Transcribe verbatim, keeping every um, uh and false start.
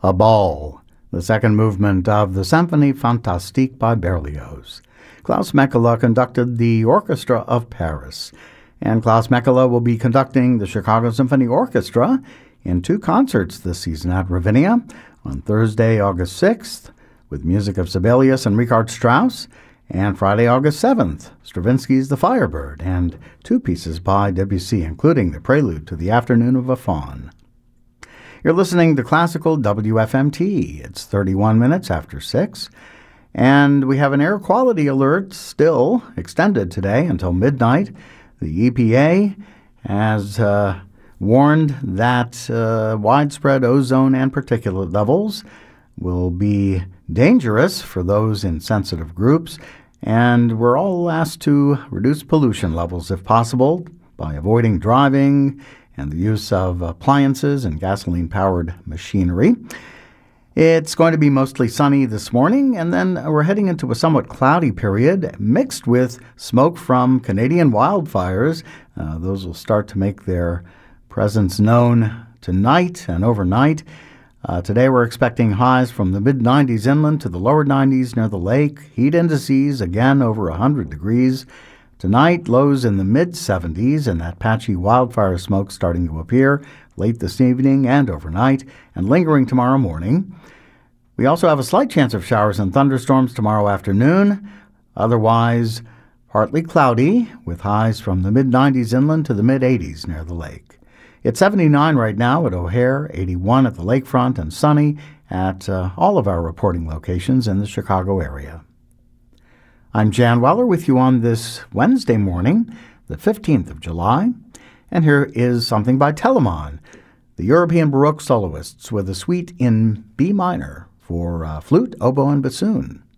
A Ball, the second movement of the Symphonie Fantastique by Berlioz. Klaus Mekela conducted the Orchestra of Paris, and Klaus Mekela will be conducting the Chicago Symphony Orchestra in two concerts this season at Ravinia on Thursday, August sixth, with music of Sibelius and Richard Strauss, and Friday, August seventh, Stravinsky's The Firebird, and two pieces by Debussy, including the prelude to the Afternoon of a Faun. You're listening to Classical W F M T. It's thirty-one minutes after six, and we have an air quality alert still extended today until midnight. The E P A has uh, warned that uh, widespread ozone and particulate levels will be dangerous for those in sensitive groups, and we're all asked to reduce pollution levels if possible by avoiding driving and the use of appliances and gasoline-powered machinery. It's going to be mostly sunny this morning, and then we're heading into a somewhat cloudy period mixed with smoke from Canadian wildfires. Uh, those will start to make their presence known tonight and overnight. Uh, today we're expecting highs from the mid nineties inland to the lower nineties near the lake. Heat indices again over one hundred degrees. Tonight, lows in the mid seventies, and that patchy wildfire smoke starting to appear late this evening and overnight, and lingering tomorrow morning. We also have a slight chance of showers and thunderstorms tomorrow afternoon. Otherwise, partly cloudy, with highs from the mid nineties inland to the mid eighties near the lake. It's seventy-nine right now at O'Hare, eighty-one at the lakefront, and sunny at uh, all of our reporting locations in the Chicago area. I'm Jan Weller with you on this Wednesday morning, the fifteenth of July, and here is something by Telemann, the European Baroque soloists, with a suite in B minor for uh, flute, oboe, and bassoon.